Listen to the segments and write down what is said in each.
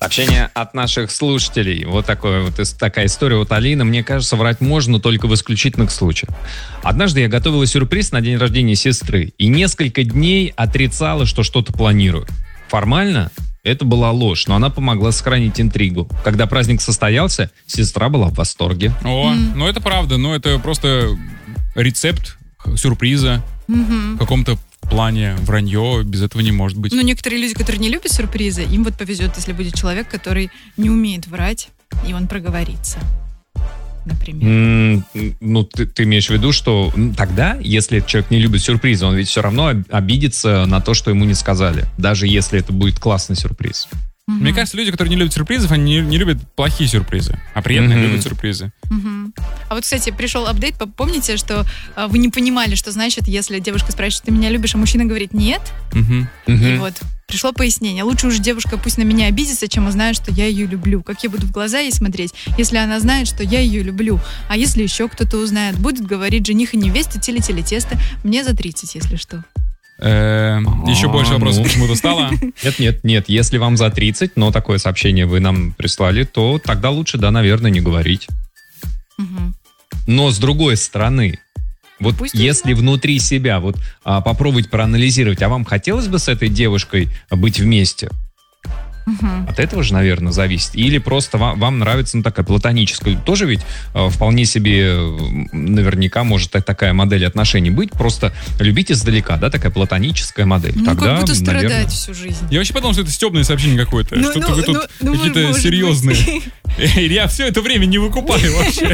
Сообщение от наших слушателей. Вот такая история от Алины. Мне кажется, врать можно только в исключительных случаях. Однажды я готовила сюрприз на день рождения сестры и несколько дней отрицала, что что-то планирую. Формально это была ложь, но она помогла сохранить интригу. Когда праздник состоялся, сестра была в восторге. Ну это правда, но это просто рецепт сюрприза в каком-то плане. Вранье без этого не может быть. Ну, некоторые люди, которые не любят сюрпризы, им вот повезет, если будет человек, который не умеет врать, и он проговорится. Например. Ну, ты имеешь в виду, что тогда, если человек не любит сюрпризы, он ведь все равно обидится на то, что ему не сказали, даже если это будет классный сюрприз. Мне кажется, люди, которые не любят сюрпризов, они не любят плохие сюрпризы, а приятные любят сюрпризы. А вот, кстати, пришел апдейт, помните, что вы не понимали, что значит, если девушка спрашивает, ты меня любишь, а мужчина говорит нет? И вот пришло пояснение. Лучше уж девушка пусть на меня обидится, чем узнает, что я ее люблю. Как я буду в глаза ей смотреть, если она знает, что я ее люблю? А если еще кто-то узнает, будет говорить жених и невеста, тили-тили тесто, мне за 30, если что. Еще больше вопросов почему-то стало. Нет. Если вам за 30, но такое сообщение вы нам прислали, то тогда лучше, да, наверное, не говорить. Но с другой стороны, вот пусть если внутри себя вот попробовать проанализировать, а вам хотелось бы с этой девушкой быть вместе? От этого же, наверное, зависит. Или просто вам нравится такая платоническая. Тоже ведь вполне себе наверняка может такая модель отношений быть. Просто любить издалека, да, такая платоническая модель. Ну, тогда, как будто страдать наверное... всю жизнь. Я вообще подумал, что это стебное сообщение какое-то. Что-то вы тут какие-то серьезные. Я все это время не выкупаю вообще.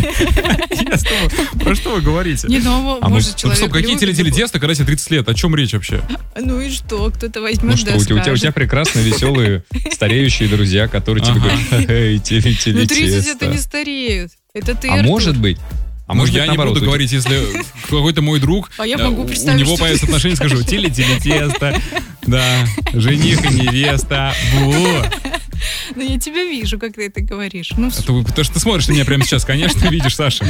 Про что вы говорите? Не, ну, может, человек стоп, какие тели-тесто, когда тебе 30 лет? О чем речь вообще? Ну и что? Кто-то возьмет, ну что, у тебя прекрасно веселые стареющие друзья, которые тебе говорят, эй, тели-тесто. Ну 30 это не стареют. Это ты, А Артур. Может быть. А может, я не буду говорить, если какой-то мой друг, у него появятся отношения, скажу, тели-тесто, да, жених и невеста, Ну, я тебя вижу, как ты это говоришь. Ну, потому что ты смотришь на меня прямо сейчас, конечно, видишь, Саша.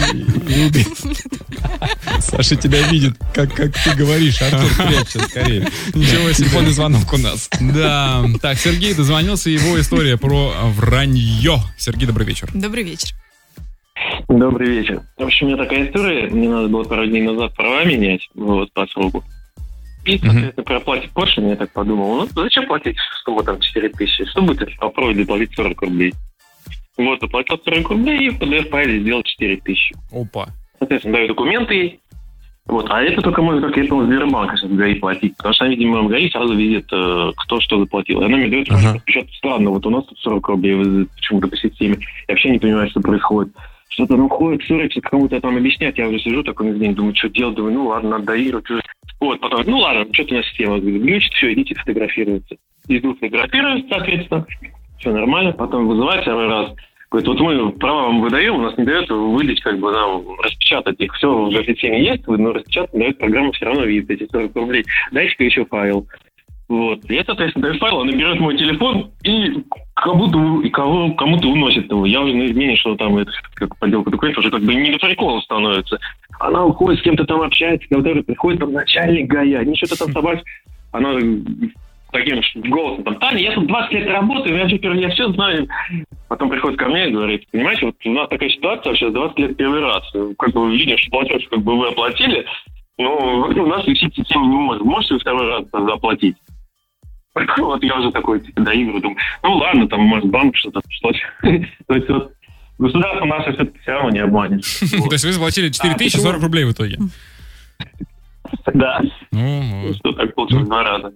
Саша тебя видит, как ты говоришь. Артур, прячься скорее. Ничего себе. Телефонный звонок у нас. Да. Так, Сергей дозвонился, его история про вранье. Сергей, добрый вечер. Добрый вечер. Добрый вечер. В общем, у меня такая история. Мне надо было пару дней назад права менять, вот, по сроку. И, соответственно, при оплате пошлины я так подумал, ну, зачем платить сумму там 4 тысячи? Что будет, если попробовать доплатить 40 рублей? Вот, оплатил 40 рублей и в PDF-файле сделал 4 тысячи. Опа. Соответственно, даю документы ей. Вот, а это только можно, как я понял, Сбербанка сейчас ГАИ платить. Потому что, видимо, в ГАИ сразу видит, кто что заплатил. И она мне дает что-то странно. Вот у нас тут 40 рублей почему-то по системе. Я вообще не понимаю, что происходит. Что-то там ходит, ссорится, кому-то там объяснять. Я уже сижу такой на день, думаю, что делать? Думаю, ну ладно, надо доигрывать. Вот, потом, ну ладно, что-то у нас система глючит, все, идите фотографироваться. Иду фотографировать, соответственно. Все нормально. Потом вызывать второй раз. Говорит, вот мы права вам выдаем, у нас не дает выдать, как бы нам распечатать их. Все уже в системе есть, но распечатать дает программа, все равно видит эти 40 рублей. Дайте-ка еще файл. Вот. И это, соответственно, дает файл, он берет мой телефон и кому-то уносит его. Я уже на измене, что там это как подделка документов, уже как бы не до прикола становится. Она уходит, с кем-то там общается, когда приходит там начальник ГАИ, они что-то там собак. Она таким голосом там, Таня, я тут 20 лет работаю, я все знаю. Потом приходит ко мне и говорит, понимаете, вот у нас такая ситуация, сейчас 20 лет первый раз. Как бы вы видите, что платеж как бы вы оплатили, но у нас висит система не может. Можете вы второй раз заплатить? Вот я уже такой доигрываю, думаю, ну ладно, там, может, банк что-то пришлось. То есть вот государство наше все равно не обманет. То есть вы заплатили 4040 рублей в итоге? Да. Что так получилось 2 раза.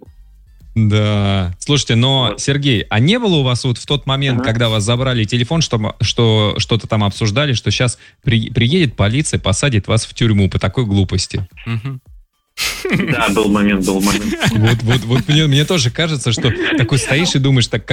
Да. Слушайте, но, Сергей, а не было у вас вот в тот момент, когда вас забрали телефон, что что-то там обсуждали, что сейчас приедет полиция, посадит вас в тюрьму по такой глупости? Да, был момент. Вот мне тоже кажется, что такой стоишь и думаешь, так